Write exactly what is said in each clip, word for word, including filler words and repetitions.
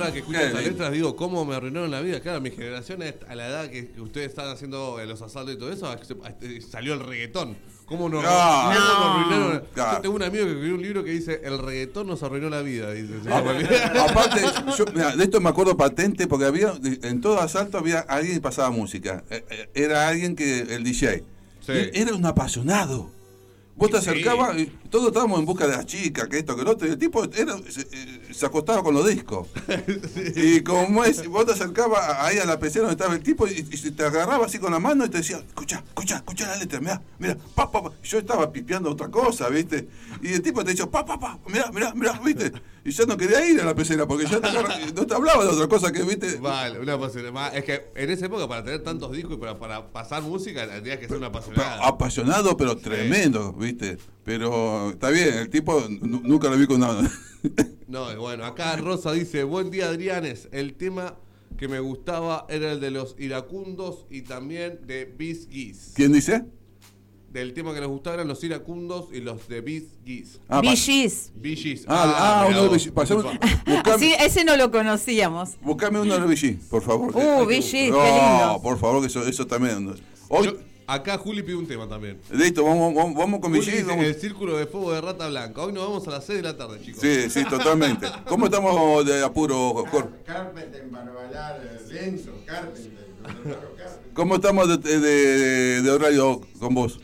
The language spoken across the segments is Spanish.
cada que escucho estas letras digo, ¿cómo me arruinaron la vida? Claro, mi generación, a la edad que ustedes están haciendo los asaltos y todo eso, salió el reggaetón. ¿Cómo nos, no, ¿cómo no. nos arruinaron? Claro. Yo tengo un amigo que escribió un libro que dice, el reggaetón nos arruinó la vida. Dice, aparte, yo, mira, de esto me acuerdo patente porque había en todo asalto había alguien que pasaba música. Era alguien que, el D J. Sí. Era un apasionado. Vos te acercabas sí. y todos estábamos en busca de las chicas, que esto, que lo otro, y el tipo era, se, se acostaba con los discos. Sí. Y como es, vos te acercabas ahí a la pecera donde estaba el tipo y, y te agarraba así con la mano y te decía, escucha, escucha, escucha la letra, mirá, mirá, pa, pa, pa. Yo estaba pipeando otra cosa, ¿viste? Y el tipo te decía, pa, pa, pa, mirá, mirá, mirá, ¿viste? Y yo no quería ir a la pecera porque ya te agarraba, no te hablaba de otra cosa que, ¿viste? Vale, una apasionada. Es que en esa época para tener tantos discos y para, para pasar música tenías que ser un apasionado. Apasionado, pero tremendo, ¿viste? ¿Viste? Pero está bien, el tipo n- nunca lo vi con nada. No, bueno, acá Rosa dice, buen día Adrianes, el tema que me gustaba era el de los iracundos y también de Bis Gis. ¿Quién dice? Del tema que nos gustaba eran los iracundos y los de Bis Gis. Ah, Bis Gis. Bis Gis. Ah, ah, ah uno de Bis Gis. Sí, ese no lo conocíamos. Buscame uno de Bis Gis, por favor. Uh, Bis Gis, no, qué lindo. Por favor, que eso, eso también. Hoy... Yo, acá Juli pide un tema también. Listo, vamos, vamos, vamos con Bis Gis. Vamos. El círculo de fuego de Rata Blanca. Hoy nos vamos a las seis de la tarde, chicos. Sí, sí, totalmente. ¿Cómo estamos de apuro, Jorge? Carpenter, Barbalar, Lenzo, Carpenter. ¿Cómo estamos de, de, de, de horario con vos?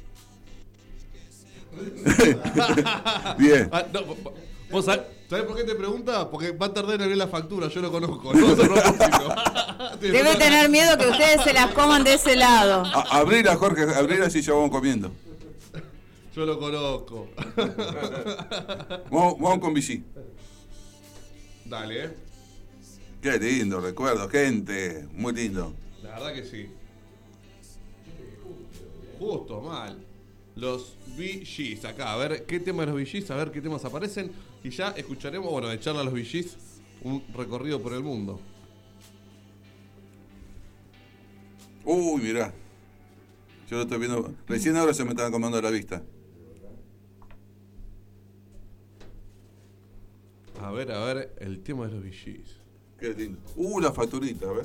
Bien. Ah, no, ¿vos sabés, sabés por qué te pregunta? Porque va a tardar en abrir la factura, yo lo conozco. No es a propósito. Debe tener miedo que ustedes se las coman de ese lado. A, abrila, Jorge, abrila así ya vamos comiendo. Yo lo conozco. Vamos, vamos con Bis Gis. Dale, eh. Qué lindo recuerdo, gente. Muy lindo. La verdad que sí. Justo, mal. Los Bee Gees, acá, a ver qué temas de los Bee Gees, a ver qué temas aparecen. Y ya escucharemos, bueno, de charla a los Bee Gees, un recorrido por el mundo. Uy, mirá. Yo lo estoy viendo. Recién ahora se me estaban comando la vista. A ver, a ver, el tema de los Bee Gees. Qué lindo. Uh, la facturita, a ver.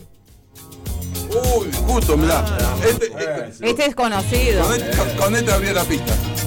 Uy, justo, mirá. Este, este, este es conocido. Con este, con este abría la pista.